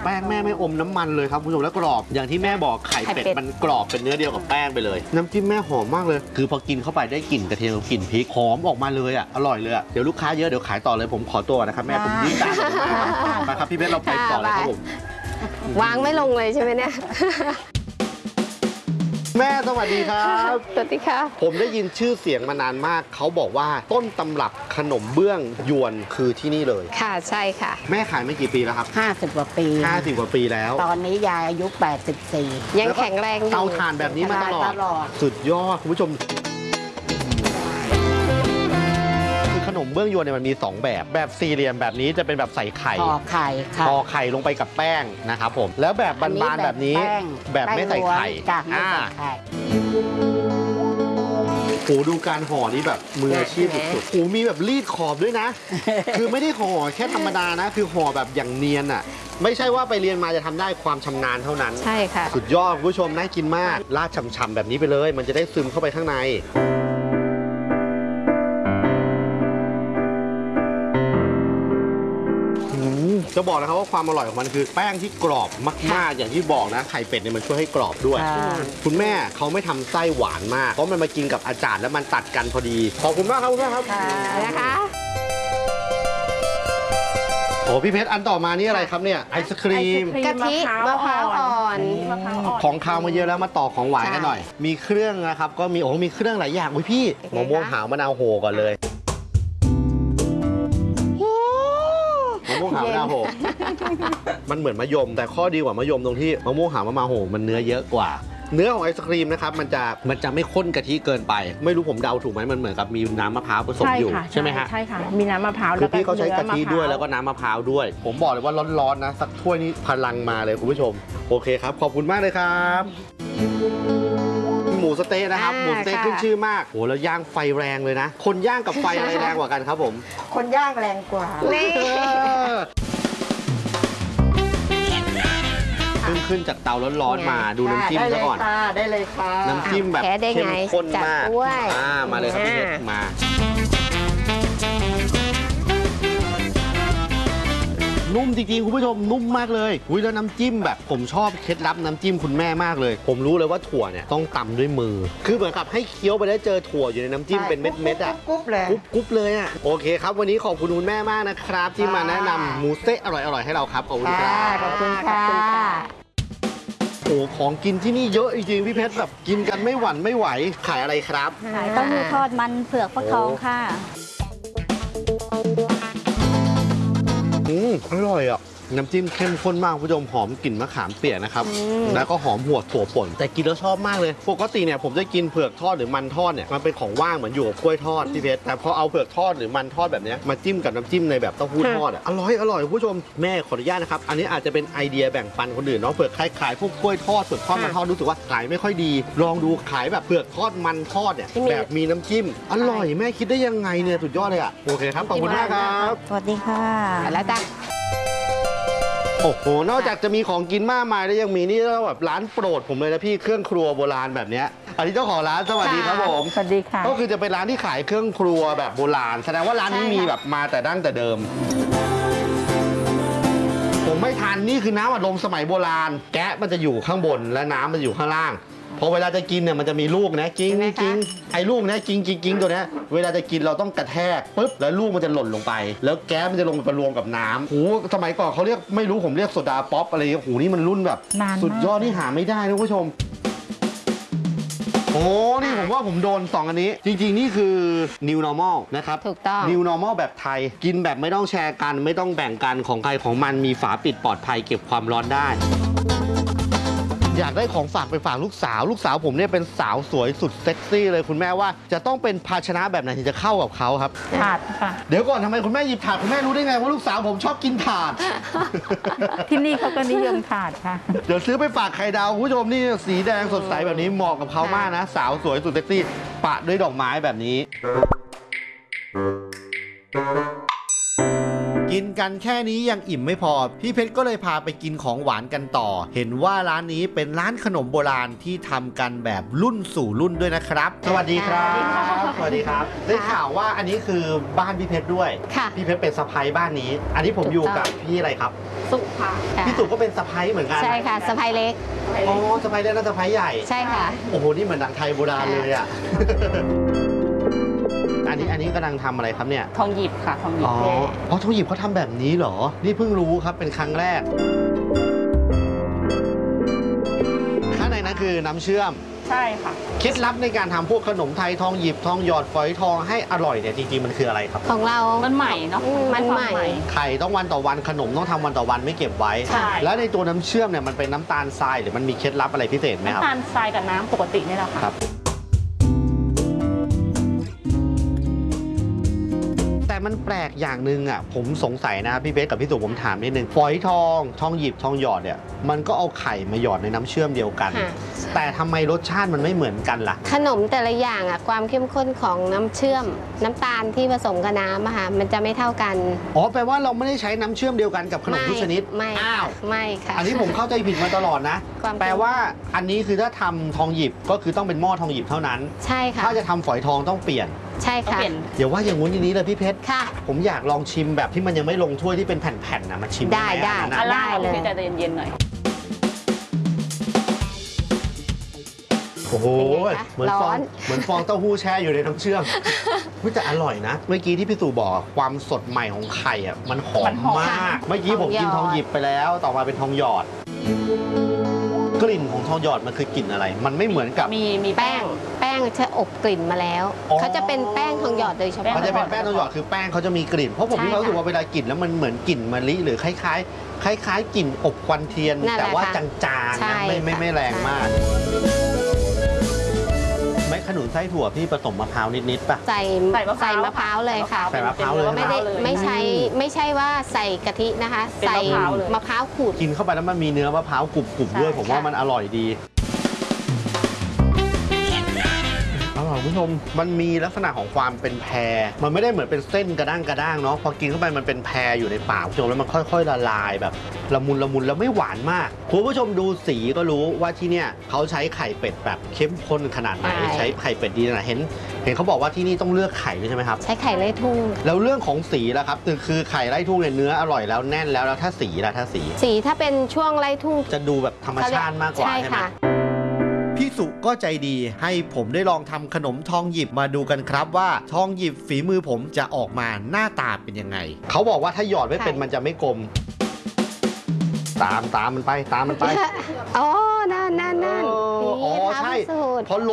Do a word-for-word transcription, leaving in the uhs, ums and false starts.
แป้งแม่ไม่อมน้ำมันเลยครับคุณผู้ชมแล้วกรอบอย่างที่แม่บอกไข่เป็ดมันกรอบเป็นเนื้อเดียวกับแป้งไปเลยน้ำจิ้มแม่หอมมากเลยคือพอกินเข้าไปได้กลิ่นกระเทียมกับกลิ่นพริกหอมออกมาเลยอ่ะอร่อยเลยอ่ะเดี๋ยวลูกค้าเยอะเดี๋ยวขายต่อเลยผมขอตัวนะครับแม่ผมยืดจานมาครับพี่เพชรเราไปต่อเลยครับผมวางไม่ลงเลยใช่ไหมเนี่ยแม่สวัสดีครับสวัสดีค่ะผมได้ยินชื่อเสียงมานานมากเขาบอกว่าต้นตำรับขนมเบื้องยวนคือที่นี่เลยค่ะใช่ค่ะแม่ขายมากี่ปีแล้วครับห้าสิบกว่าปีห้าสิบกว่าปีแล้วตอนนี้ยายอายุแปดสิบสี่ยังแข็งแรงอยู่เตาถ่านแบบนี้มาตลอดสุดยอดคุณผู้ชมขนมเบื้องยวนเนี่ยมันมีสองแบบแบบสี่เหลี่ยมแบบนี้จะเป็นแบบใส่ไข่ห่อไข่ห่อไข่ลงไปกับแป้งนะครับผมแล้วแบบบานๆแบบนี้แบบไม่ใส่ไข่ไม่ใส่ไข่โหดูการห่อนี้แบบมืออาชีพสุดๆโหมีแบบรีดขอบด้วยนะ คือไม่ได้ห่อแค่ธรรมดานะคือห่อแบบอย่างเนียนอ่ะไม่ใช่ว่าไปเรียนมาจะทำได้ความชำนาญเท่านั้นใช่ค่ะสุดยอดคุณผู้ชมน่ากินมากราดฉ่ำๆแบบนี้ไปเลยมันจะได้ซึมเข้าไปข้างในจะบอกนะครับว่าความอร่อยของมันคือแป้งที่กรอบมากๆอย่างที่บอกนะไข่เป็ดเนี่ยมันช่วยให้กรอบด้วยคุณแม่เขาไม่ทำไส้หวานมากเพราะมันมากินกับอาจารย์แล้วมันตัดกันพอดีขอบคุณมากครับคุณแม่ครับนะคะโอ้พี่เพชรอันต่อมานี่อะไรครับเนี่ยไอศครีมกะทิมะพร้าวอ่อนของคาวมาเยอะแล้วมาต่อของหวานกันหน่อยมีเครื่องนะครับก็มีโอ้มีเครื่องหลายอย่างอุ้ยพี่มะม่วงหาวมะนาวโหก่อนเลยมะม่วงหาวมะนาวโหมันเหมือนมะยมแต่ข้อดีกว่ามะยมตรงที่มะม่วงหาวมะนาวโหมันเนื้อเยอะกว่าเนื้อของไอศครีมนะครับมันจะมันจะไม่ข้นกะทิเกินไปไม่รู้ผมเดาถูกไหมมันเหมือนกับมีน้ำมะพร้าวผสมอยู่ใช่ไหมฮะใช่ค่ะมีน้ำมะพร้าวแล้วพี่เขาใช้กะทิด้วยแล้วก็น้ำมะพร้าวด้วยผมบอกเลยว่าร้อนๆนะสักถ้วยนี้พลังมาเลยคุณผู้ชมโอเคครับขอบคุณมากเลยครับหมูสเต๊ะนะครับหมูสเต๊ะขึ้นชื่อมากโหแล้วย่างไฟแรงเลยนะคนย่างกับไฟอะไรแรงกว่ากันครับผมคนย่างแรงกว่าขึ้นขึ้นจากเตาร้อนๆมาดูน้ำจิ้มซะก่อนได้เลยค่ะน้ำจิ้มแบบเข้มข้นมากอ่ามาเลยครับพี่เพชรมานุ่มจริงๆคุณผู้ชมนุ่มมากเลยอุ้ยแล้วน้ำจิ้มแบบผมชอบเคล็ดลับน้ำจิ้มคุณแม่มากเลยผมรู้เลยว่าถั่วเนี่ยต้องตำด้วยมือคือเหมือนกับให้เคี้ยวไปได้เจอถั่วอยู่ในน้ำจิ้มเป็นเม็ดๆอ่ะกรุ๊บเลยกรุ๊บเลยอ่ะโอเคครับวันนี้ขอบคุณคุณแม่มากนะครับที่มาแนะนำหมูสเต๊ะอร่อยๆให้เราครับขอบคุณครับขอบคุณค่ะโอ้ของกินที่นี่เยอะจริงๆพี่เพชรแบบกินกันไม่หวั่นไม่ไหวขายอะไรครับขายเต้าหู้ทอดมันเผือกฟักทองค่ะอืมอร่อยอ่ะน้ำจิ้มเข้มข้นมากคุณผู้ชมหอมกลิ่นมะขามเปียกนะครับแล้วก็หอมหัวถั่วป่นแต่กินแล้วชอบมากเลยปกติเนี่ยผมจะกินเผือกทอดหรือมันทอดเนี่ยมันเป็นของว่างเหมือนอยู่กับกล้วยทอดพี่เพชรแต่พอเอาเผือกทอดหรือมันทอดแบบนี้มาจิ้มกับน้ำจิ้มในแบบเต้าหู้ทอดอ่ะอร่อยอร่อยคุณผู้ชมแม่ขออนุญาตนะครับอันนี้อาจจะเป็นไอเดียแบ่งปันคนอื่นเนาะเผือกขายขายพวกกล้วยทอดเผือกทอดมันทอดรู้สึกว่าขายไม่ค่อยดีลองดูขายแบบเผือกทอดมันทอดเนี่ยแบบมีน้ำจิ้มอร่อยแม่คิดได้ยังไงเนี่ยสุดยอดเลยอ่ะโอเคครับขอบคุณมากครับสวัสดีค่ะแล้วจ้ะโอ้โหนอกจากจะมีของกินมากมายแล้วยังมีนี่แบบร้านโปรดผมเลยนะพี่เครื่องครัวโบราณแบบนี้อันนี้เจ้าของร้านสวัสดีครับผมสวัสดีค่ะก็คือจะเป็นร้านที่ขายเครื่องครัวแบบโบราณแสดงว่าร้านนี้มีแบบมาแต่ดั้งแต่เดิมผมไม่ทันนี่คือน้ำอัดลมสมัยโบราณแกะมันจะอยู่ข้างบนและน้ำมันอยู่ข้างล่างพอเวลาจะกินเนี่ยมันจะมีลูกนะกิ้งกิ้งไอ้ลูกนะกิ้งกิ้งกิ้งตัวนี้เวลาจะกินเราต้องกระแทกปุ๊บแล้วลูกมันจะหล่นลงไปแล้วแก๊สมันจะลงไปรวมกับน้ำโหสมัยก่อนเขาเรียกไม่รู้ผมเรียกโซดาป๊อปอะไรโหนี่มันรุ่นแบบสุดยอดนี่หาไม่ได้นะคุณผู้ชมโอ้นี่ผมว่าผมโดนสองอันนี้จริงๆนี่คือ new normal นะครับถูกต้อง new normal แบบไทยกินแบบไม่ต้องแชร์กันไม่ต้องแบ่งกันของใครของมันมีฝาปิดปลอดภัยเก็บความร้อนได้อยากได้ของฝากไปฝากลูกสาวลูกสาวผมเนี่ยเป็นสาวสวยสุดเซ็กซี่เลยคุณแม่ว่าจะต้องเป็นภาชนะแบบไหนถึงจะเข้ากับเขาครับถาดค่ะเดี๋ยวก่อนทำไมคุณแม่หยิบถาดคุณแม่รู้ได้ไงว่าลูกสาวผมชอบกินถาดที่นี่เขาก็นิยมถาดค่ะเดี๋ยวซื้อไปฝากไข่ดาวคุณผู้ชมนี่สีแดงสดใสแบบนี้เหมาะกับเขามากนะสาวสวยสุดเซ็กซี่ปะด้วยดอกไม้แบบนี้กินกินกันแค่นี้ยังอิ่มไม่พอพี่เพชรก็เลยพาไปกินของหวานกันต่อเห็นว่าร้านนี้เป็นร้านขนมโบราณที่ทำกันแบบรุ่นสู่รุ่นด้วยนะครับสวัสดีครับสวัสดีครับได้ข่าวว่าอันนี้คือบ้านพี่เพชรด้วยค่ะพี่เพชรเป็นสะใภ้บ้านนี้ อันนี้ผมอยู่กับพี่อะไรครับสุค่ะค่ะพี่สุก็เป็นสะใภ้เหมือนกันใช่ค่ะสะพายเล็กอ๋อสะใภ้เล็กและสะใภ้ใหญ่ใช่ค่ะโอ้โหนี่เหมือนหนังไทยโบราณเลยอ่ะ อันนี้อันนี้กำลังทำอะไรครับเนี่ยทองหยิบค่ะ ทองหยิบอ๋อเพราะทองหยิบเขาทำแบบนี้เหรอนี่เพิ่งรู้ครับเป็นครั้งแรกข้างในนั้นคือน้ำเชื่อมใช่ค่ะเคล็ดลับในการทำพวกขนมไทยทองหยิบทองหยอดฝอยทองให้อร่อยเนี่ยจริงๆมันคืออะไรครับของเรามันใหม่เนาะอืมมันใหม่ไข่ต้องวันต่อวันขนมต้องทำวันต่อวันไม่เก็บไว้ใช่แล้วในตัวน้ำเชื่อมเนี่ยมันเป็นน้ำตาลทรายหรือมันมีเคล็ดลับอะไรพิเศษไหมครับน้ำตาลทรายกับน้ำปกตินี่แหละค่ะครับ แต่มันแปลกอย่างหนึ่งอ่ะผมสงสัยนะพี่เพชรกับพี่สุผมถามนิดนึงฝอยทองทองหยิบทองหยอดเนี่ยมันก็เอาไข่มาหยอดในน้ำเชื่อมเดียวกันค่ะแต่ทำไมรสชาติมันไม่เหมือนกันล่ะขนมแต่ละอย่างอ่ะความเข้มข้นของน้ำเชื่อม น้ำตาลที่ผสมกับน้ำอะค่ะมันจะไม่เท่ากันอ๋อแปลว่าเราไม่ได้ใช้น้ำเชื่อมเดียวกันกับขนมทุกชนิดไม่อ้าวไม่ค่ะอันนี้ผมเข้าใจผิดมาตลอดนะความแปลว่าอันนี้คือถ้าทำทองหยิบก็คือต้องเป็นหม้อทองหยิบเท่านั้นใช่ค่ะถ้าจะทำฝอยทองต้องเปลี่ยนใช่ต้องค่ะเปลี่ยนเดี๋ยวว่าอย่างงู้นอย่างนี้เลยพี่เพชรค่ะผมอยากลองชิมแบบที่มันยังไม่ลงถ้วยที่เป็นแผ่นๆนะมาชิมได้หมได้อันนั้นอ่ะนะล่าได้เลยพี่ใจเย็นๆหน่อยโอ้โหเป็นไงคะเหมือนฟร้ออง นเหมือนฟองเต้าหู้แช่อยู่ในน้ำเชื่อม อุ๊ยแต่อร่อยนะ เมื่อกี้ที่พี่ตู่บอกความสดใหม่ของไข่อ่ะมันหอมัมนหอมมาก เมื่อกี้ผมกินทองหยิบไปแล้ว ต่อมาเป็นทองหยอด กลิ่นของทองหยอดมันคือกลิ่นอะไร มันไม่เหมือนกับมีมีแป้งแป้งจะอบกลิ่นมาแล้วอ๋อเขาจะเป็นแป้งทองหยอดโดยเฉแป้งพาะมันจะเป็นแป้งทองหยอดคือแป้งเขาจะมีกลิ่น เพราะผมใช่มีความรู้สึกค่ะว่าเวลากลิ่นแล้วมันเหมือนกลิ่นมะลิหรือคล้ายๆ คล้ายๆกลิ่นอบควันเทียนนั่นแหละแต่ว่าค่ะจางๆใช่นะไม่ไม่ไม่แรงใช่มากไม้ขนุนไส้ถั่วพี่ผสมมะพร้าวนิดๆป่ะใส่ใส่มะพร้าวใส่มะพร้าวเลยค่ะใส่มะพร้าวเลยไม่ได้เลยไม่ใช้ไม่ใช่ว่าใส่กะทินะคะเป็นใส่มะพร้าวเลยมะพร้าวขูดกินเข้าไปแล้วมันมีเนื้อมะพร้าวกรุบๆด้วยใช่ผมว่าค่ะมันอร่อยดีอร่อยคุณผู้ชมมันมีลักษณะของความเป็นแพรมันไม่ได้เหมือนเป็นเส้นกระด้างกระด้างเนาะพอกินเข้าไปมันเป็นแพรอยู่ในปากคุณผู้ชมแล้วมันค่อยๆละลายแบบละมุนละมุนแล้วไม่หวานมากคุณผู้ชมดูสีก็รู้ว่าที่เนี่ยเขาใช้ไข่เป็ดแบบเข้มข้นขนาดไหนใช่ใช้ไข่เป็ดดีขนาดไหนเห็น เห็นเขาบอกว่าที่นี่ต้องเลือกไข่ด้วยใช่ไหมครับใช้ไข่ไล่ทุ่งแล้วเรื่องของสีล่ะครับคือคือไข่ไร่ทุ่งเนี่ยเนื้ออร่อยแล้วแน่นแล้วแล้วถ้าสีล่ะถ้าสีสีถ้าเป็นช่วงไล่ทุ่งจะดูแบบธรรมชาติมากกว่าใช่ใช่ไหมค่ะพี่สุก็ใจดีให้ผมได้ลองทำขนมทองหยิบมาดูกันครับว่าทองหยิบฝีมือผมจะออกมาหน้าตาเป็นยังไงเขาบอกว่าถ้าหยอดไม่เป็นใช่มันจะไม่กลม ตามตามมันไปตามมันไปอ๋อนั่นนั่นนั่นอ๋อนี่ใช่ทำสูตรเพราะ